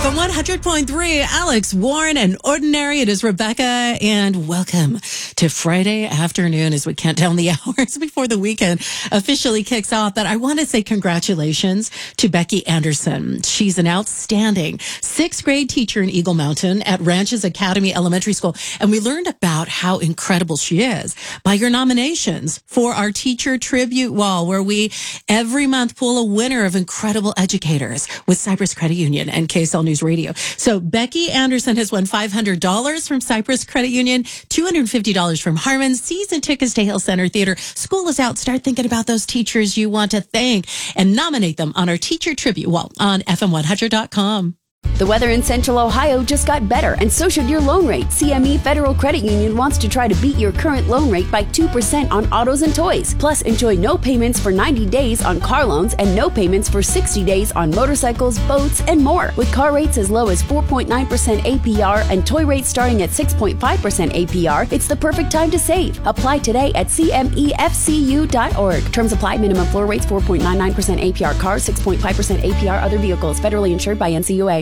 From 100.3, Alex Warren and Ordinary. It is Rebecca, and welcome to Friday afternoon as we count down the hours before the weekend officially kicks off. But I want to say congratulations to Becky Anderson. She's an outstanding 6th grade teacher in Eagle Mountain at Ranches Academy Elementary School. And we learned about how incredible she is by your nominations for our Teacher Tribute Wall, where we every month pull a winner of incredible educators with Cypress Credit Union and KSL News Radio. So Becky Anderson has won $500 from Cypress Credit Union, $250 from Harmon, season tickets to Hale Center Theater. School is out. Start thinking about those teachers you want to thank and nominate them on our Teacher Tribute Wall on FM100.com. The weather in Central Ohio just got better, and so should your loan rate. CME Federal Credit Union wants to try to beat your current loan rate by 2% on autos and toys. Plus, enjoy no payments for 90 days on car loans and no payments for 60 days on motorcycles, boats, and more. With car rates as low as 4.9% APR and toy rates starting at 6.5% APR, it's the perfect time to save. Apply today at CMEFCU.org. Terms apply. Minimum floor rates 4.99% APR cars, 6.5% APR other vehicles. Federally insured by NCUA.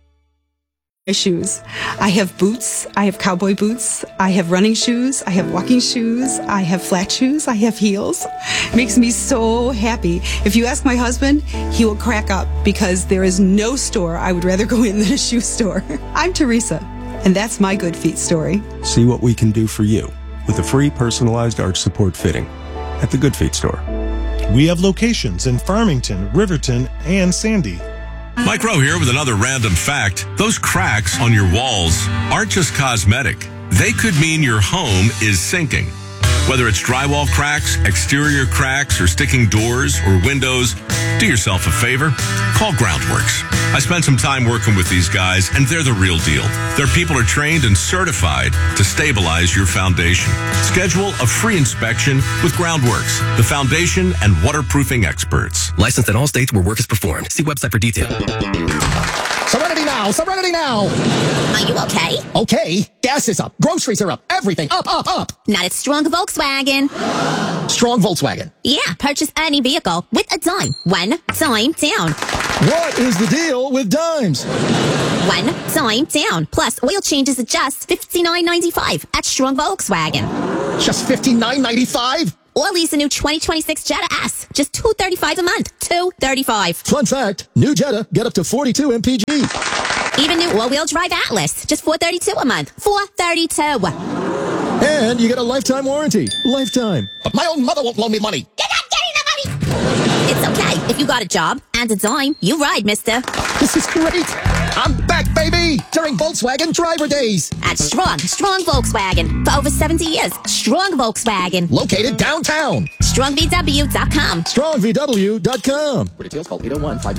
Shoes. I have boots. I have cowboy boots. I have running shoes. I have walking shoes. I have flat shoes. I have heels. It makes me so happy. If you ask my husband, he will crack up because there is no store I would rather go in than a shoe store. I'm Teresa, and that's my Good Feet story. See what we can do for you with a free personalized arch support fitting at the Good Feet store. We have locations in Farmington, Riverton, and Sandy. Mike Rowe here with another random fact. Those cracks on your walls aren't just cosmetic. They could mean your home is sinking. Whether it's drywall cracks, exterior cracks, or sticking doors or windows, do yourself a favor. Call Groundworks. I spent some time working with these guys, and they're the real deal. Their people are trained and certified to stabilize your foundation. Schedule a free inspection with Groundworks, the foundation and waterproofing experts. Licensed in all states where work is performed. See website for details. Serenity now! Serenity now! Are you okay? Okay. Gas is up. Groceries are up. Everything up, up, up. Not at Strong Volkswagen. Strong Volkswagen. Yeah, purchase any vehicle with a dime. One time down. What is the deal with dimes? One time down. Plus, oil changes at just $59.95 at Strong Volkswagen. Just $59.95? Or lease a new 2026 Jetta S. Just $235 a month. $235. Fun fact, new Jetta get up to 42 mpg. Even new all-wheel drive Atlas. Just $432 a month. $432. And you get a lifetime warranty. Lifetime. But my own mother won't loan me money. You're not getting the money. It's okay. If you got a job and a dime, you ride, mister. This is great. I'm back, baby, during Volkswagen Driver Days. At Strong Volkswagen. For over 70 years, Strong Volkswagen. Located downtown. StrongVW.com. StrongVW.com. For details, call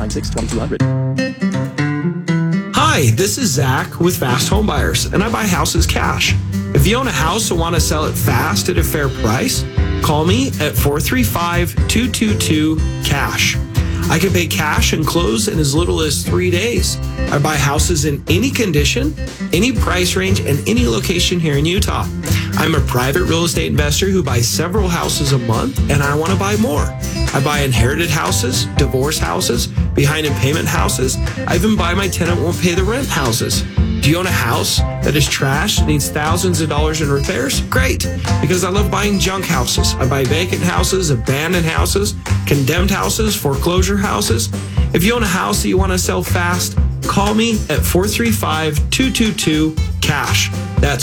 801-596-2200. Hi, this is Zach with Fast Home Buyers, and I buy houses cash. If you own a house and want to sell it fast at a fair price, call me at 435-222-CASH. I can pay cash and close in as little as 3 days. I buy houses in any condition, any price range, and any location here in Utah. I'm a private real estate investor who buys several houses a month, and I want to buy more. I buy inherited houses, divorce houses, behind in payment houses. I even buy my tenant won't pay the rent houses. Do you own a house that is trashed, needs thousands of dollars in repairs? Great, because I love buying junk houses. I buy vacant houses, abandoned houses, condemned houses, foreclosure houses. If you own a house that you want to sell fast, call me at 435-222-CASH. That's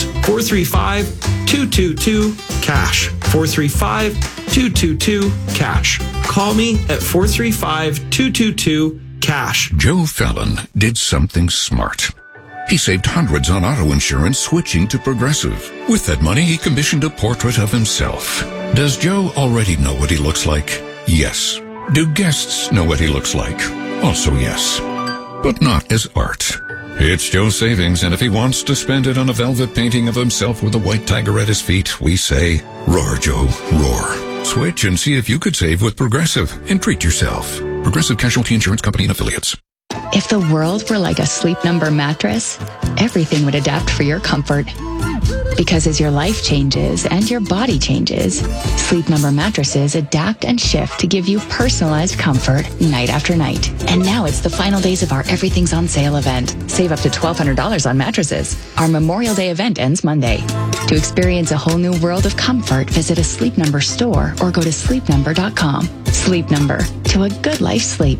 435-222-CASH. 435-222-CASH. Call me at 435-222-CASH. Joe Fallon did something smart. He saved hundreds on auto insurance switching to Progressive. With that money, he commissioned a portrait of himself. Does Joe already know what he looks like? Yes. Do guests know what he looks like? Also yes. But not as art. It's Joe's savings, and if he wants to spend it on a velvet painting of himself with a white tiger at his feet, we say, roar, Joe, roar. Switch and see if you could save with Progressive and treat yourself. Progressive Casualty Insurance Company and Affiliates. If the world were like a Sleep Number mattress, everything would adapt for your comfort. Because as your life changes and your body changes, Sleep Number mattresses adapt and shift to give you personalized comfort night after night. And now it's the final days of our Everything's on Sale event. Save up to $1,200 on mattresses. Our Memorial Day event ends Monday. To experience a whole new world of comfort, visit a Sleep Number store or go to sleepnumber.com. Sleep Number, to a good life's sleep.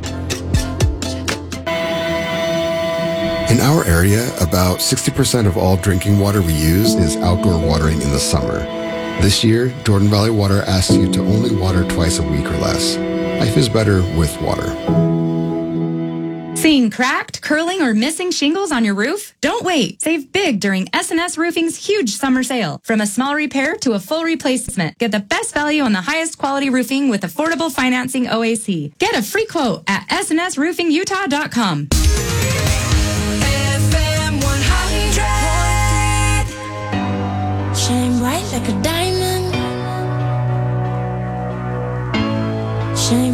In our area, about 60% of all drinking water we use is outdoor watering in the summer. This year, Jordan Valley Water asks you to only water twice a week or less. Life is better with water. Seeing cracked, curling, or missing shingles on your roof? Don't wait. Save big during S&S Roofing's huge summer sale. From a small repair to a full replacement, get the best value on the highest quality roofing with affordable financing OAC. Get a free quote at snsroofingutah.com. FM 100. Shine bright like a diamond.